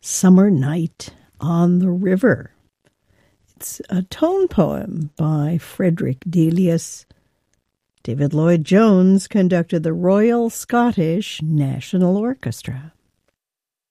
Summer Night on the River. It's a tone poem by Frederick Delius. David Lloyd Jones conducted the Royal Scottish National Orchestra.